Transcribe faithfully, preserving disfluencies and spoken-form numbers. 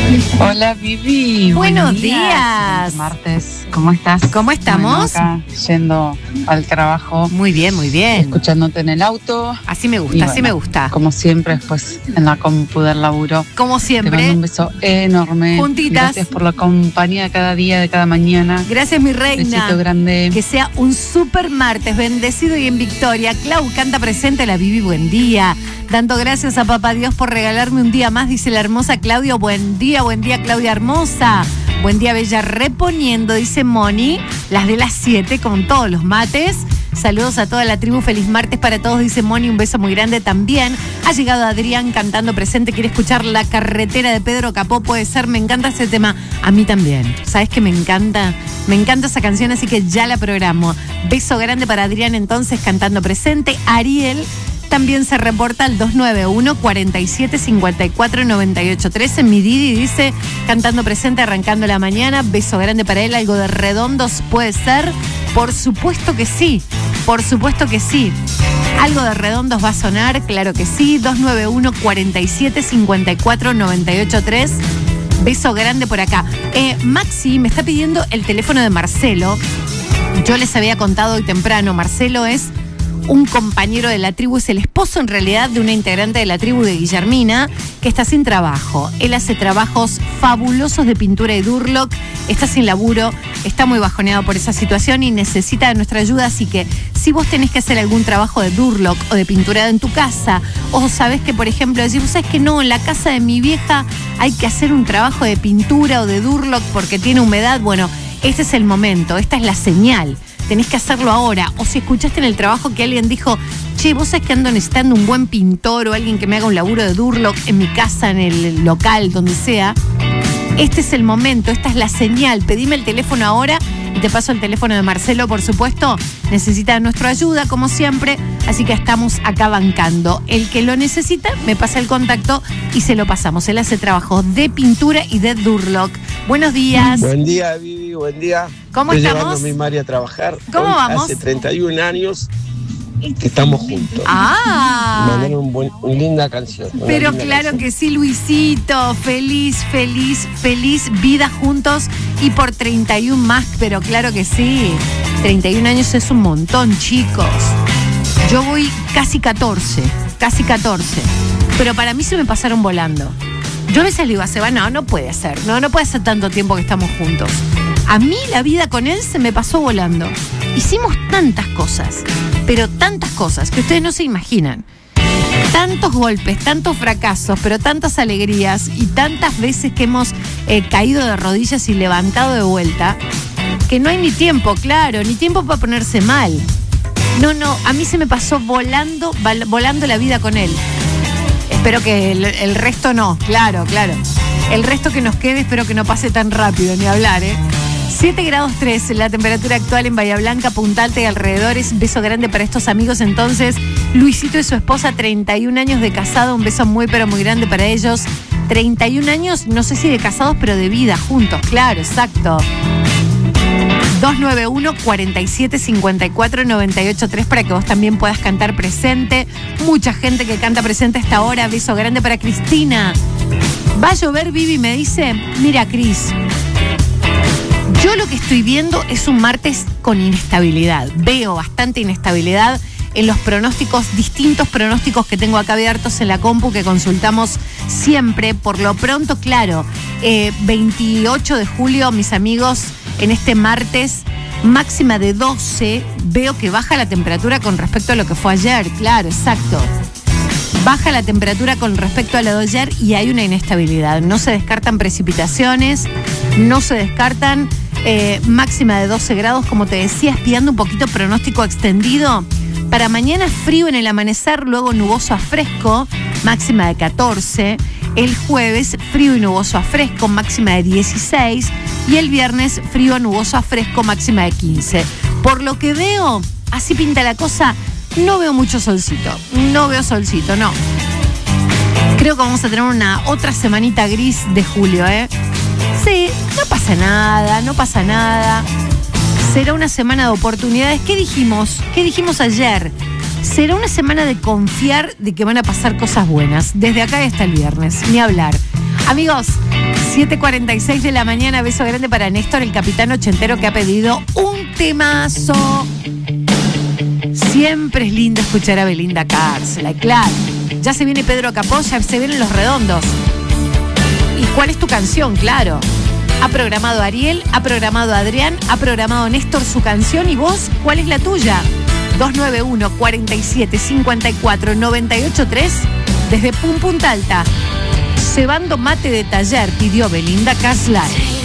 Hola, Vivi. Buenos, Buenos días. días. Martes, ¿cómo estás? ¿Cómo estamos? Bueno, acá yendo al trabajo. Muy bien, muy bien. Escuchándote en el auto. Así me gusta, Y así bueno, me gusta. Como siempre, después en la compu del laburo. Como siempre. Te mando un beso enorme. Juntitas. Gracias por la compañía de cada día, de cada mañana. Gracias, mi reina. Besito grande. Que sea un super martes, bendecido y en victoria. Clau canta presente, la Vivi, buen día. Dando gracias a Papá Dios por regalarme un día más, dice la hermosa Claudio. Buen día, buen día, Claudia hermosa. Buen día, bella. Reponiendo, dice Moni, las de las siete con todos los mates. Saludos a toda la tribu, feliz martes para todos, dice Moni, un beso muy grande también. Ha llegado Adrián cantando presente, quiere escuchar La Carretera de Pedro Capó, puede ser, me encanta ese tema. A mí también, ¿sabes qué me encanta? Me encanta esa canción, así que ya la programo. Beso grande para Adrián entonces, cantando presente. Ariel también se reporta al dos nueve uno, cuatro siete, cinco cuatro, nueve ocho tres. En mi Didi dice, cantando presente, arrancando la mañana. Beso grande para él. ¿Algo de Redondos puede ser? Por supuesto que sí. Por supuesto que sí. ¿Algo de Redondos va a sonar? Claro que sí. dos nueve uno, cuatro siete, cinco cuatro, nueve ocho tres. Beso grande por acá. Eh, Maxi me está pidiendo el teléfono de Marcelo. Yo les había contado hoy temprano. Marcelo es un compañero de la tribu, es el esposo en realidad de una integrante de la tribu de Guillermina que está sin trabajo. Él hace trabajos fabulosos de pintura y Durlock, está sin laburo, está muy bajoneado por esa situación y necesita de nuestra ayuda, así que si vos tenés que hacer algún trabajo de Durlock o de pintura en tu casa, o sabés que por ejemplo decís, vos sabés que no, en la casa de mi vieja hay que hacer un trabajo de pintura o de Durlock porque tiene humedad, bueno, este es el momento, esta es la señal. Tenés que hacerlo ahora. O si escuchaste en el trabajo que alguien dijo, che, vos sabés que ando necesitando un buen pintor o alguien que me haga un laburo de Durlock en mi casa, en el local, donde sea. Este es el momento, esta es la señal. Pedime el teléfono ahora y te paso el teléfono de Marcelo, por supuesto. Necesita nuestra ayuda, como siempre. Así que estamos acá bancando. El que lo necesita, me pasa el contacto y se lo pasamos. Él hace trabajos de pintura y de Durlock. Buenos días. Buen día, Vivi, buen día. ¿Cómo Estoy estamos? llevando a mi Mari a trabajar. ¿Cómo Hoy vamos? Hace treinta y un años que estamos juntos. Ah. Mandaron un buen, una linda canción. Una Pero linda claro canción. que sí, Luisito. Feliz, feliz, feliz vida juntos y por treinta y uno más. Pero claro que sí. treinta y un años es un montón, chicos. Yo voy casi catorce. Casi catorce. Pero para mí se me pasaron volando. Yo a veces le digo a Seba, no, no puede ser. No, no puede ser tanto tiempo que estamos juntos. A mí la vida con él se me pasó volando. Hicimos tantas cosas, pero tantas cosas que ustedes no se imaginan. Tantos golpes, tantos fracasos, pero tantas alegrías y tantas veces que hemos eh, caído de rodillas y levantado de vuelta, que no hay ni tiempo, claro, ni tiempo para ponerse mal. No, no, a mí se me pasó volando, volando la vida con él. Espero que el, el resto no, claro, claro. El resto que nos quede espero que no pase tan rápido, ni hablar, ¿eh? siete grados tres, la temperatura actual en Bahía Blanca, Punta Alta y alrededores. Beso grande para estos amigos entonces. Luisito y su esposa, treinta y un años de casado. Un beso muy pero muy grande para ellos. treinta y un años, no sé si de casados, pero de vida juntos, claro, exacto. dos nueve uno, cuatro siete, cinco cuatro, nueve ocho tres para que vos también puedas cantar presente. Mucha gente que canta presente a esta hora. Beso grande para Cristina. ¿Va a llover, Vivi? Me dice. Mira, Cris, yo lo que estoy viendo es un martes con inestabilidad. Veo bastante inestabilidad en los pronósticos, distintos pronósticos que tengo acá abiertos en la compu que consultamos siempre. Por lo pronto, claro, eh, veintiocho de julio, mis amigos, en este martes, máxima de doce, veo que baja la temperatura con respecto a lo que fue ayer, claro, exacto. Baja la temperatura con respecto a la de ayer y hay una inestabilidad. No se descartan precipitaciones, no se descartan eh, máxima de doce grados, como te decía, espiando un poquito pronóstico extendido. Para mañana frío en el amanecer, luego nuboso a fresco, máxima de catorce. El jueves frío y nuboso a fresco, máxima de dieciséis. Y el viernes frío, nuboso a fresco, máxima de quince. Por lo que veo, así pinta la cosa. No veo mucho solcito, no veo solcito, no. Creo que vamos a tener una otra semanita gris de julio, ¿eh? Sí, no pasa nada, no pasa nada. Será una semana de oportunidades. ¿Qué dijimos? ¿Qué dijimos ayer? Será una semana de confiar de que van a pasar cosas buenas. Desde acá hasta el viernes, ni hablar. Amigos, siete cuarenta y seis de la mañana, beso grande para Néstor, el capitán ochentero, que ha pedido un temazo. Siempre es lindo escuchar a Belinda Carcel, claro. Ya se viene Pedro Capó, ya se vienen Los Redondos. ¿Y cuál es tu canción? Claro. Ha programado Ariel, ha programado Adrián, ha programado Néstor su canción. ¿Y vos, cuál es la tuya? dos nueve uno, cuatro siete, cinco cuatro, nueve ocho tres. Desde Pum Punta Alta. Cebando mate de taller, pidió Belinda Carcel.